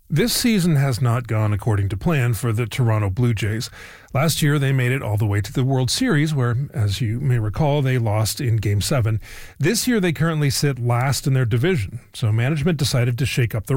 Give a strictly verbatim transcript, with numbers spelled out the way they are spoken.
This season has not gone according to plan for the Toronto Blue Jays. Last year, they made it all the way to the World Series, where, as you may recall, they lost in Game seven. This year, they currently sit last in their division, so management decided to shake up the